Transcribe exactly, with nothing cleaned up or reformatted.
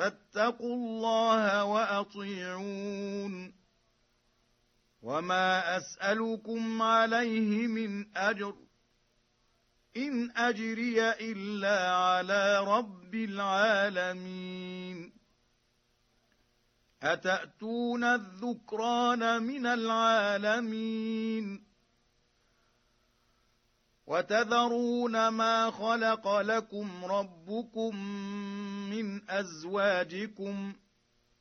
فاتقوا الله وأطيعون وما أسألكم عليه من أجر إن أجري إلا على رب العالمين أتأتون الذكران من العالمين وتذرون ما خلق لكم ربكم من أزواجكم